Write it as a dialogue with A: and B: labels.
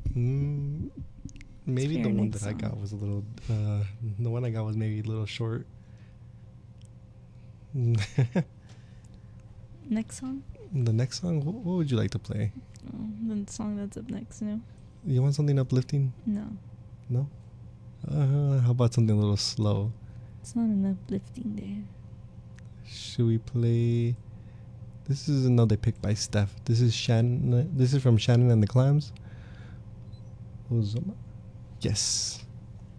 A: Mm, maybe
B: for
A: the
B: your
A: one
B: next
A: that I got
B: song.
A: was a little. The one I got was maybe a little short.
B: Next song?
A: The next song, what would you like to play?
B: Oh, the song that's up next, no?
A: You want something uplifting?
B: No.
A: No? How about something a little slow?
B: It's not an uplifting day.
A: Should we play? This is another pick by Steph. This is Shannon. This is from Shannon and the Clams. Uzuma. Yes.